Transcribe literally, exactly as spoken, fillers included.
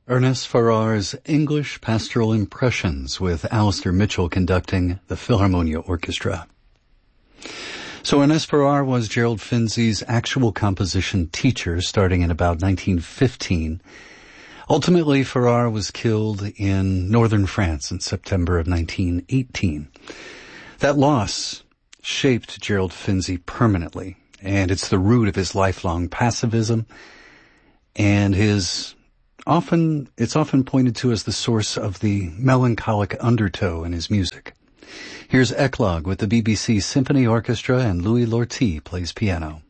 Ernest Farrar's English Pastoral Impressions with Alistair Mitchell conducting the Philharmonia Orchestra. So Ernest Farrar was Gerald Finzi's actual composition teacher starting in about nineteen fifteen. Ultimately, Farrar was killed in northern France in September of nineteen eighteen. That loss shaped Gerald Finzi permanently, and it's the root of his lifelong pacifism, and his often, it's often pointed to as the source of the melancholic undertow in his music. Here's Eclogue with the B B C Symphony Orchestra, and Louis Lortie plays piano.